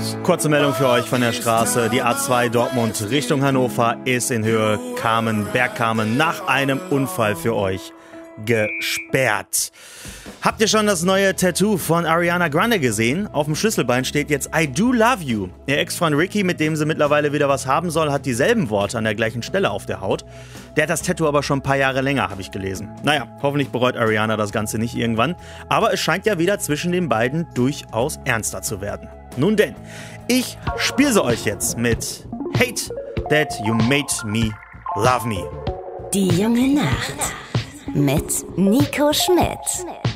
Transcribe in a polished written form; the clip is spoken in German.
Kurze Meldung für euch von der Straße. Die A2 Dortmund Richtung Hannover ist in Höhe Bergkamen nach einem Unfall für euch gesperrt. Habt ihr schon das neue Tattoo von Ariana Grande gesehen? Auf dem Schlüsselbein steht jetzt I do love you. Ihr Ex-Freund Ricky, mit dem sie mittlerweile wieder was haben soll, hat dieselben Worte an der gleichen Stelle auf der Haut. Der hat das Tattoo aber schon ein paar Jahre länger, habe ich gelesen. Naja, hoffentlich bereut Ariana das Ganze nicht irgendwann. Aber es scheint ja wieder zwischen den beiden durchaus ernster zu werden. Nun denn, ich spiele sie euch jetzt mit Hate That You Made Me Love Me. Die junge Nacht mit Nico Schmidt.